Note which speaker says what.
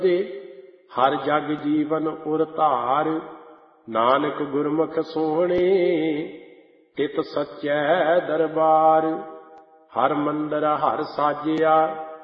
Speaker 1: ਹਰ ਜਗ ਜੀਵਨ ਉਰ ਧਾਰ, ਨਾਨਕ ਗੁਰਮੁਖ ਸੋਹਣੇ ਤਿਤ ਸੱਚੈ ਦਰਬਾਰ। ਹਰ ਮੰਦਰ ਹਰ ਸਾਜਿਆ